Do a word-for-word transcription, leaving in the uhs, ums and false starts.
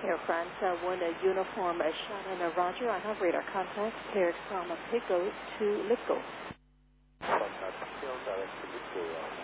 Air France uh, one uh, uniform uh, Shannon uh, Roger. I have radar contact cleared from uh, Pico to Lipko. Contact, direct to Lipko.